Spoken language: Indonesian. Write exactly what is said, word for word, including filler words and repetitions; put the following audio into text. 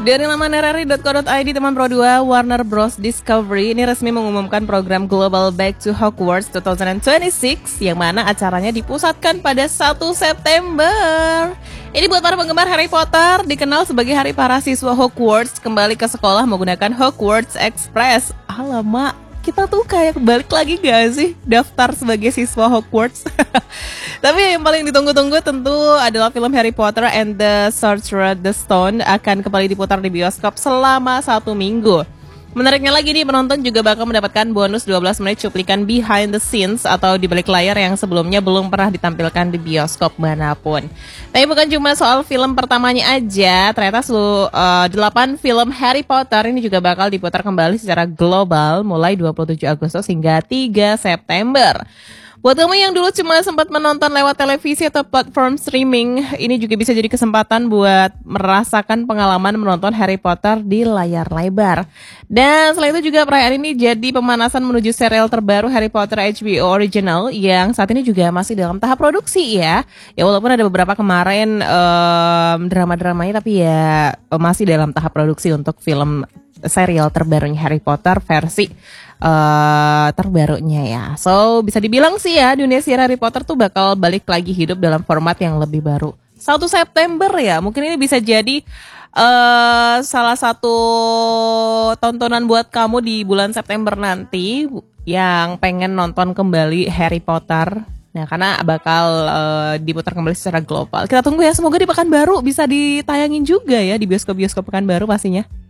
Dari laman r r i dot co dot i d, teman Pro dua, Warner Bros. Discovery ini resmi mengumumkan program Global Back to Hogwarts dua ribu dua puluh enam, yang mana acaranya dipusatkan pada satu September. Ini buat para penggemar Harry Potter, dikenal sebagai Hari Para Siswa Hogwarts kembali ke sekolah menggunakan Hogwarts Express. Alamak, kita tuh kayak balik lagi gak sih daftar sebagai siswa Hogwarts? Tapi yang paling ditunggu-tunggu tentu adalah film Harry Potter and the Sorcerer's Stone akan kembali diputar di bioskop selama satu minggu. Menariknya lagi nih, penonton juga bakal mendapatkan bonus dua belas menit cuplikan behind the scenes atau di balik layar yang sebelumnya belum pernah ditampilkan di bioskop manapun. Tapi bukan cuma soal film pertamanya aja, ternyata seluruh uh, delapan film Harry Potter ini juga bakal diputar kembali secara global mulai dua puluh tujuh Agustus hingga tiga September. Buat kamu yang dulu cuma sempat menonton lewat televisi atau platform streaming, ini juga bisa jadi kesempatan buat merasakan pengalaman menonton Harry Potter di layar lebar. Dan selain itu juga perayaan ini jadi pemanasan menuju serial terbaru Harry Potter H B O Original yang saat ini juga masih dalam tahap produksi ya. Ya walaupun ada beberapa kemarin um, drama-dramanya, tapi ya masih dalam tahap produksi untuk film serial terbarunya Harry Potter versi uh, terbarunya ya. So bisa dibilang sih ya, dunia serial Harry Potter tuh bakal balik lagi hidup dalam format yang lebih baru. satu September ya, mungkin ini bisa jadi uh, salah satu tontonan buat kamu di bulan September nanti yang pengen nonton kembali Harry Potter. Nah, karena bakal uh, diputar kembali secara global. Kita tunggu ya, semoga di Pekanbaru bisa ditayangin juga ya, di bioskop-bioskop Pekanbaru pastinya.